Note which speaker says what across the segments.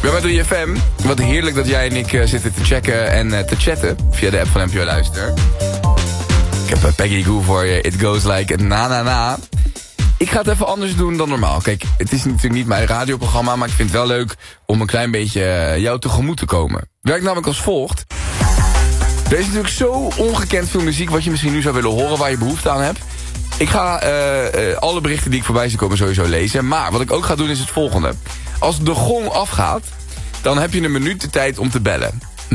Speaker 1: Ja, bij 3FM. Wat heerlijk dat jij en ik zitten te checken en te chatten via de app van NPO Luister. Ik heb Peggy Goo voor je. It goes like na na na. Ik ga het even anders doen dan normaal. Kijk, het is natuurlijk niet mijn radioprogramma, maar ik vind het wel leuk om een klein beetje jou tegemoet te komen. Werkt namelijk als volgt. Er is natuurlijk zo ongekend veel muziek wat je misschien nu zou willen horen, waar je behoefte aan hebt. Ik ga alle berichten die ik voorbij zie komen sowieso lezen. Maar wat ik ook ga doen is het volgende. Als de gong afgaat, dan heb je een minuut de tijd om te bellen. 0909-1336.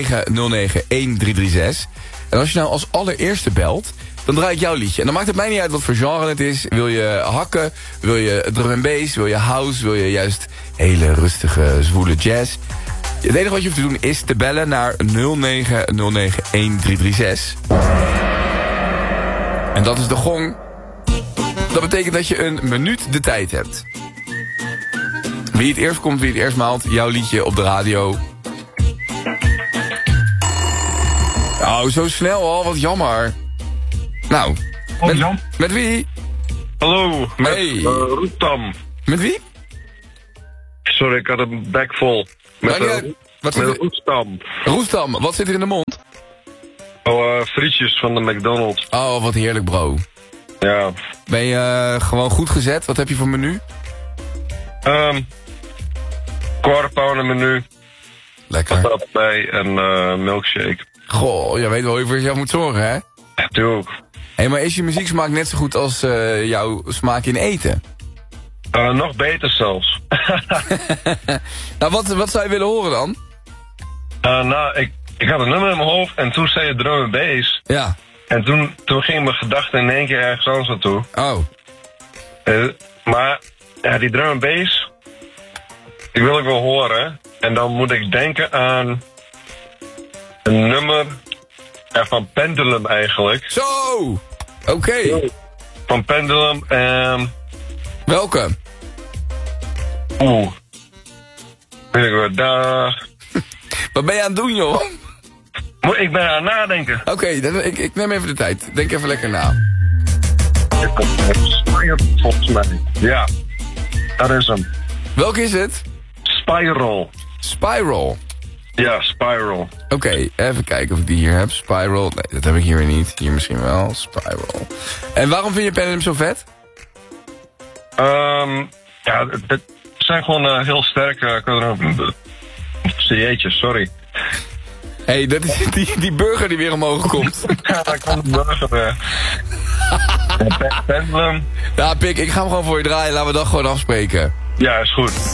Speaker 1: En als je nou als allereerste belt, dan draai ik jouw liedje. En dan maakt het mij niet uit wat voor genre het is. Wil je hakken? Wil je drum and bass? Wil je house? Wil je juist hele rustige, zwoele jazz? Het enige wat je hoeft te doen is te bellen naar 0909-1336. En dat is de gong. Dat betekent dat je een minuut de tijd hebt. Wie het eerst komt, wie het eerst maalt, jouw liedje op de radio. Oh, zo snel al, wat jammer. Nou, met wie?
Speaker 2: Hallo, met
Speaker 1: Hey.
Speaker 2: Roestam.
Speaker 1: Met wie?
Speaker 2: Sorry, ik had een bek vol. Met
Speaker 1: Wat zit er?
Speaker 2: Roestam.
Speaker 1: Roestam, wat zit er in de mond?
Speaker 2: Frietjes van de McDonald's.
Speaker 1: Oh, wat heerlijk, bro.
Speaker 2: Ja.
Speaker 1: Ben je gewoon goed gezet? Wat heb je voor menu?
Speaker 2: Quarter pounder menu.
Speaker 1: Lekker.
Speaker 2: Patat bij en milkshake.
Speaker 1: Goh, jij weet wel hoe je voor jezelf moet zorgen, hè?
Speaker 2: Ja, tuurlijk.
Speaker 1: Hé, maar is je muzieksmaak net zo goed als jouw smaak in eten?
Speaker 2: Nog beter zelfs.
Speaker 1: Nou, wat zou je willen horen dan?
Speaker 2: Nou, ik had een nummer in mijn hoofd en toen zei je drum en bass.
Speaker 1: Ja.
Speaker 2: En toen ging mijn gedachten in één keer ergens anders naartoe.
Speaker 1: Oh.
Speaker 2: Maar ja, die drum en bass, die wil ik wel horen. En dan moet ik denken aan een nummer van Pendulum eigenlijk.
Speaker 1: Zo! Oké.
Speaker 2: Van Pendulum en...
Speaker 1: Welke?
Speaker 2: Weet ik wat, daar...
Speaker 1: Wat ben je aan het doen, joh?
Speaker 2: Ik ben aan het nadenken.
Speaker 1: Oké, ik neem even de tijd. Denk even lekker na.
Speaker 2: Volgens mij. Ja, dat is hem.
Speaker 1: Welke is het?
Speaker 2: Spiral.
Speaker 1: Spiral.
Speaker 2: Ja, Spiral.
Speaker 1: Oké, even kijken of ik die hier heb. Spiral. Nee, dat heb ik hier weer niet. Hier misschien wel. Spiral. En waarom vind je Pendulum zo vet?
Speaker 2: Ja, het zijn gewoon heel sterke... Jeetje, sorry.
Speaker 1: Hé, dat is die burger die weer omhoog komt.
Speaker 2: Ja, daar komt de burger. Pendulum.
Speaker 1: Ja, Pik, ik ga hem gewoon voor je draaien. Laten we dat gewoon afspreken.
Speaker 2: Ja, is goed.